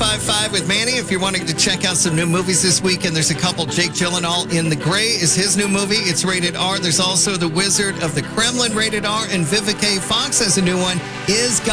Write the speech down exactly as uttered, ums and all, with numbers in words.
five five with Manny. If you're wanting to check out some new movies this weekend, there's a couple. Jake Gyllenhaal in The Gray is his new movie. It's rated R. There's also The Wizard of the Kremlin, rated R. And Vivica A. Fox has a new one, Is God